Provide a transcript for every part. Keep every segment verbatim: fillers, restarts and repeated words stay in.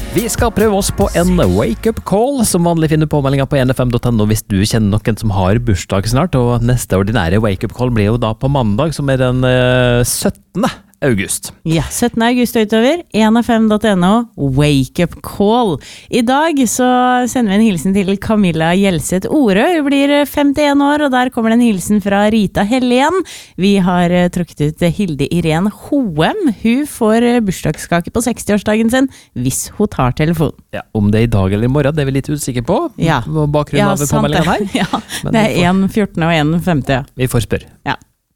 Vi skal prøve oss på en wake-up call, som vanlig finner påmeldinga på n f m dot n o hvis du kjenner noen som har bursdag snart, og neste ordinære wake-up call blir jo da på mandag, som er den uh, syttende august. Ja, syttende august og utover, n f m dot n o, wake-up call. I dag så sender vi en hilsen til Camilla Gjelseth Orø. Hun blir femtien år, og der kommer det en hilsen fra Rita Helén. Vi har trukket ut Hilde Irene Hoem. Hun får bursdagskake på sekstiårsdagen sin, hvis hun tar telefon. Ja, om det er i dag eller i morgen, det er vi litt usikre på. Ja, bakgrunnen ja av sant det. påmeldingen her. Ja, Men det vi er får- en fjorten og en femti. Ja. Vi får spørre. Ja.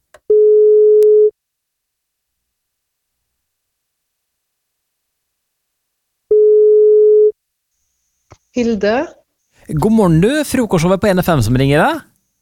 Hilde, God morgen du, frokostshowet på n f m som ringer deg.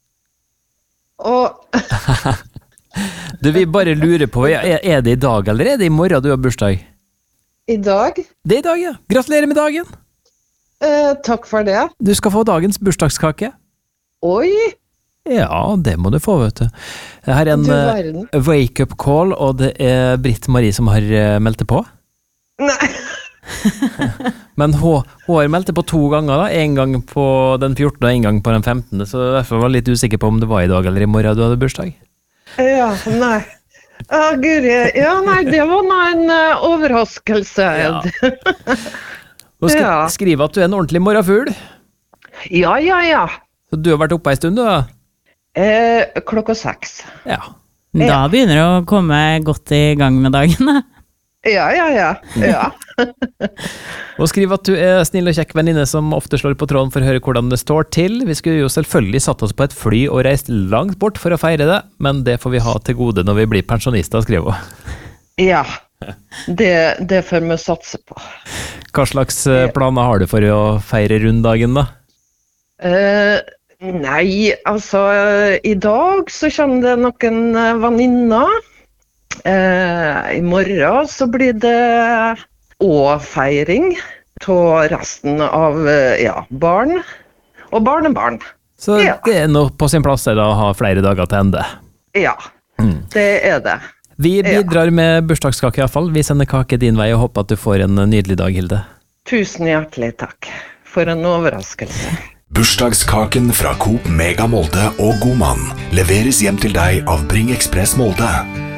og Du, vi bare lurer på, er er det i dag eller er det i morgen du har bursdag? i dag, Det er i dag, ja. Gratulerer med dagen. eh, takk for det. Du skal få dagens bursdagskake. Oi, Ja, det må du få, vet du. Her er en du eh, verden. wake-up call, og det er Britt Marie som har eh, meldt det på. Nei, Men hun, hun har meldt det på to ganger, da. En gang på den fjortende og en gang på den femtende, så derfor var jeg litt usikker på om det var i dag eller i morgen du hadde bursdag. ja, nei. Å, Guri, ja, nei, det var nå en eh, overraskelse. Ja. Hun skri Ja. skriver at du er en ordentlig morgenfugl. Ja, ja, ja. Så du har vært oppe en stund, du, da? Eh, klokka seks. Ja. Da begynner det å komme godt i gang med dagen. da. Ja, ja, ja. Ja, Og skriver at du er snill og kjekk venninne som ofte slår på tråden for å høre hvordan det står til. Vi skulle jo selvfølgelig satt oss på et fly og reist langt bort for å feire det, men det får vi ha til gode når vi blir pensjonister, skriver hun. ja. Det, det får vi satse på. Hva slags eh, planer har du for å feire runddagen, da? Eh, nei, altså, eh, i dag så kommer det noen eh, venninner. Eh, I morgen så blir det også feiring av resten av eh, ja, barn og barnebarn. Så Ja. det er nå på sin plass er det å ha flere dager til ende. Ja, det er det. Vi Ja. bidrar med bursdagskake i hvert fall. Vi sender kake din vei og håper at du får en nydelig dag, Hilde. Tusen hjertelig takk. For en overraskelse. Bursdagskaken fra Coop Mega Molde og Godmann leveres hjem til deg av Bring Express Molde.